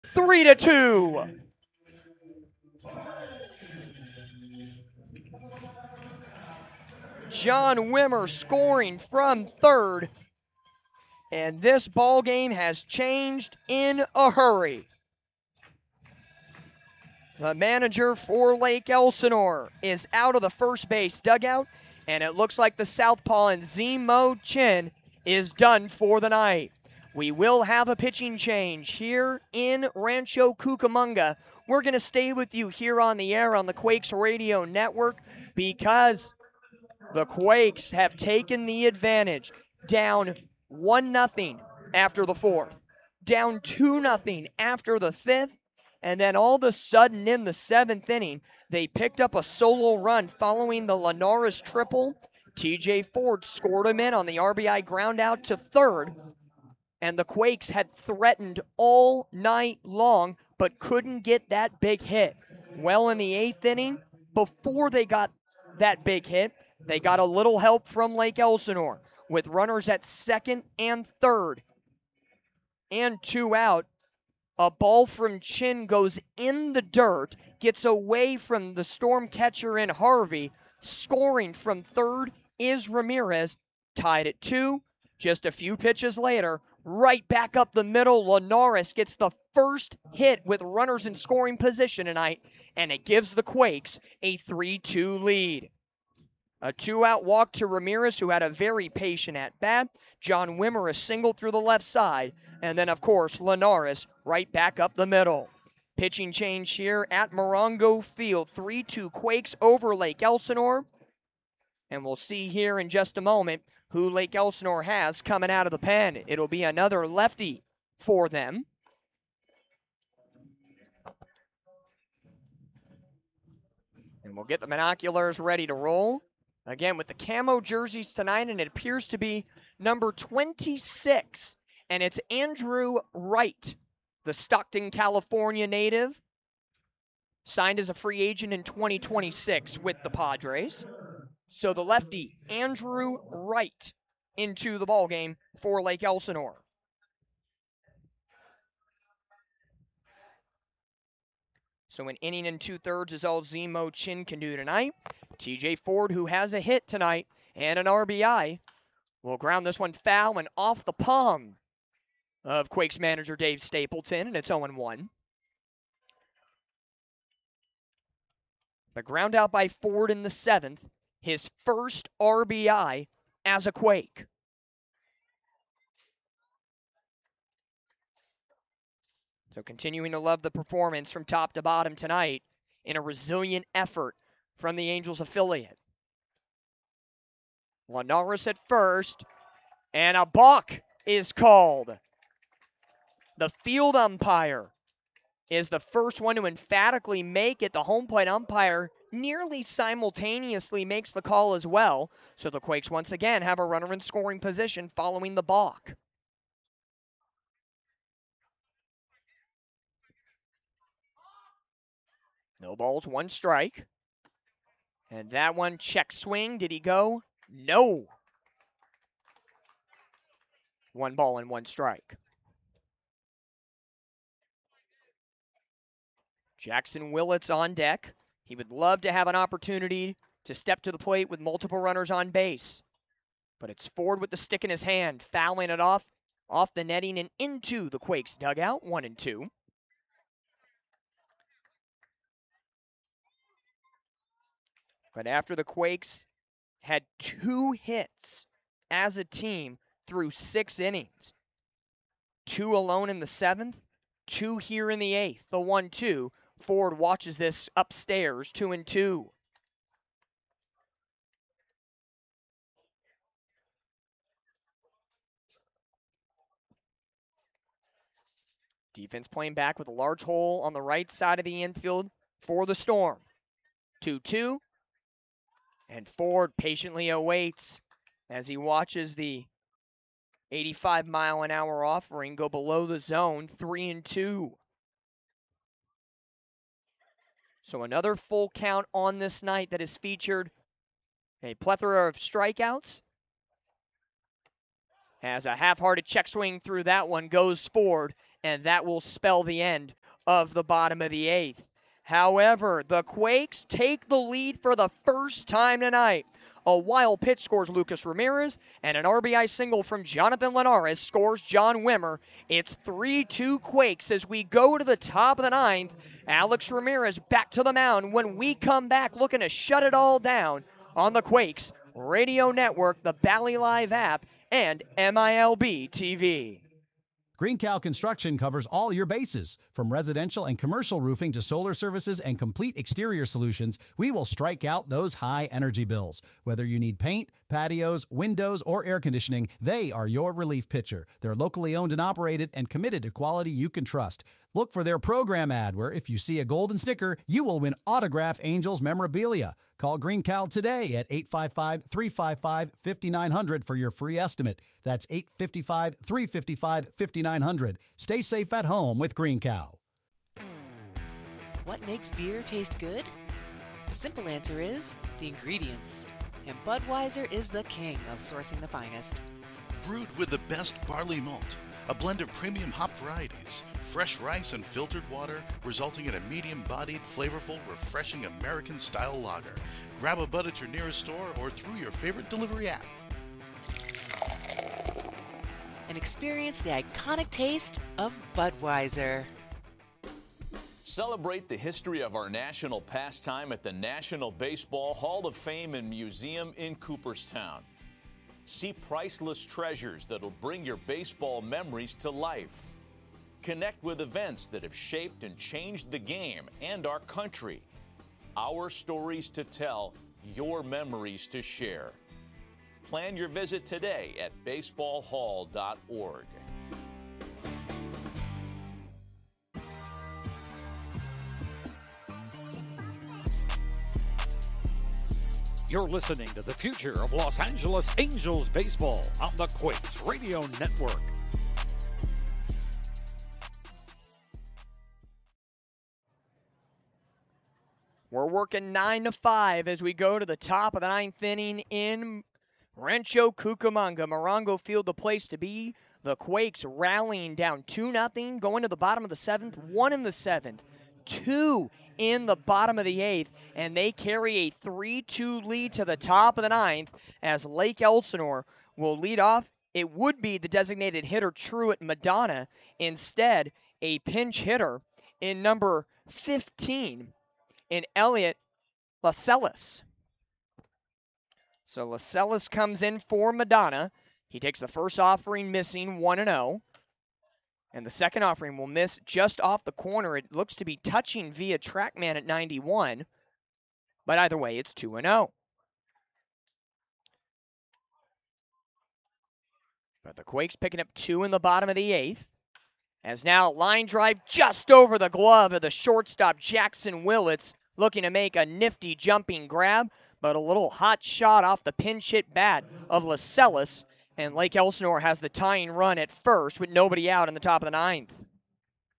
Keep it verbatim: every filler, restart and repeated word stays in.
three to two. John Wimmer scoring from third. And this ball game has changed in a hurry. The manager for Lake Elsinore is out of the first base dugout, and it looks like the southpaw and Zemo Chin is done for the night. We will have a pitching change here in Rancho Cucamonga. We're going to stay with you here on the air on the Quakes Radio Network because the Quakes have taken the advantage, down one nothing after the fourth, down two nothing after the fifth, and then all of a sudden in the seventh inning, they picked up a solo run following the Linares triple. T J Ford scored him in on the R B I ground out to third, and the Quakes had threatened all night long but couldn't get that big hit. Well, in the eighth inning, before they got that big hit, they got a little help from Lake Elsinore with runners at second and third and two out. A ball from Chin goes in the dirt, gets away from the storm catcher in Harvey. Scoring from third is Ramirez, tied at two. Just a few pitches later, right back up the middle, Linares gets the first hit with runners in scoring position tonight, and it gives the Quakes a three two lead. A two-out walk to Ramirez, who had a very patient at-bat. John Wimmer a single through the left side. And then, of course, Linares right back up the middle. Pitching change here at Morongo Field. three two Quakes over Lake Elsinore. And we'll see here in just a moment who Lake Elsinore has coming out of the pen. It'll be another lefty for them. And we'll get the binoculars ready to roll. Again, with the camo jerseys tonight, and it appears to be number twenty-six. And it's Andrew Wright, the Stockton, California native, signed as a free agent in twenty twenty-six with the Padres. So the lefty, Andrew Wright, into the ballgame for Lake Elsinore. So an inning and two-thirds is all Zemo Chin can do tonight. T J Ford, who has a hit tonight and an R B I, will ground this one foul and off the palm of Quakes manager Dave Stapleton, and it's oh one. The ground out by Ford in the seventh, his first R B I as a Quake. So continuing to love the performance from top to bottom tonight in a resilient effort from the Angels affiliate. Linares at first, and a balk is called. The field umpire is the first one to emphatically make it. The home plate umpire nearly simultaneously makes the call as well. So the Quakes once again have a runner in scoring position following the balk. No balls, one strike. And that one, check swing. Did he go? No. One ball and one strike. Jackson Willits on deck. He would love to have an opportunity to step to the plate with multiple runners on base. But it's Ford with the stick in his hand, fouling it off, off the netting and into the Quakes dugout, one and two. But after the Quakes had two hits as a team through six innings, two alone in the seventh, two here in the eighth, the one two, Ford watches this upstairs, two and two. Defense playing back with a large hole on the right side of the infield for the Storm. two two. And Ford patiently awaits as he watches the eighty-five mile an hour offering go below the zone, three and two. So another full count on this night that has featured a plethora of strikeouts. As a half-hearted check swing through that one goes Ford, and that will spell the end of the bottom of the eighth. However, the Quakes take the lead for the first time tonight. A wild pitch scores Lucas Ramirez, and an R B I single from Jonathan Linares scores John Wimmer. It's three two Quakes as we go to the top of the ninth. Alex Ramirez back to the mound when we come back looking to shut it all down on the Quakes Radio Network, the Bally Live app, and M I L B T V. Green Cow Construction covers all your bases. From residential and commercial roofing to solar services and complete exterior solutions, we will strike out those high energy bills. Whether you need paint, patios, windows, or air conditioning, they are your relief pitcher. They're locally owned and operated and committed to quality you can trust. Look for their program ad where if you see a golden sticker, you will win Autograph Angels memorabilia. Call Green Cow today at eight five five, three five five, five nine zero zero for your free estimate. That's eight five five, three five five, five nine zero zero. Stay safe at home with Green Cow. What makes beer taste good? The simple answer is the ingredients. And Budweiser is the king of sourcing the finest. Brewed with the best barley malt, a blend of premium hop varieties, fresh rice and filtered water, resulting in a medium-bodied, flavorful, refreshing American-style lager. Grab a Bud at your nearest store or through your favorite delivery app. And experience the iconic taste of Budweiser. Celebrate the history of our national pastime at the National Baseball Hall of Fame and Museum in Cooperstown. See priceless treasures that'll bring your baseball memories to life. Connect with events that have shaped and changed the game and our country. Our stories to tell, your memories to share. Plan your visit today at baseball hall dot org. You're listening to the future of Los Angeles Angels baseball on the Quakes Radio Network. We're working nine to five as we go to the top of the ninth inning in Rancho Cucamonga. Morongo Field, the place to be. The Quakes rallying down two nothing, going to the bottom of the seventh, one in the seventh, two in the bottom of the eighth, and they carry a three two lead to the top of the ninth as Lake Elsinore will lead off. It would be the designated hitter Truett Madonna. Instead, a pinch hitter in number fifteen in Elliot Lascelles. So Lascelles comes in for Madonna. He takes the first offering missing one and oh. And the second offering will miss just off the corner. It looks to be touching via TrackMan at ninety-one. But either way, it's two and oh. But the Quakes picking up two in the bottom of the eighth. As now line drive just over the glove of the shortstop Jackson Willits, looking to make a nifty jumping grab, but a little hot shot off the pinch hit bat of Lascelles. And Lake Elsinore has the tying run at first with nobody out in the top of the ninth.